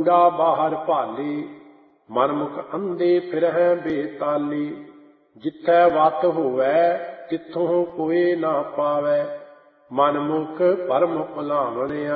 ਕੂੜਾ ਬਾਹਰ ਭਾਲੀ, ਮਨ ਮੁਖ ਅੰਧੇ ਫਿਰਹਿ ਬੇਤਾਲੀ। ਜਿੱਥੈ ਵਤ ਹੋਵੈ ਤਿੱਥੋਂ ਕੋਇ ਨਾ ਪਾਵੈ, ਮਨ ਮੁਖ ਭਰਮ ਭੁਲਾਵਣਿਆ।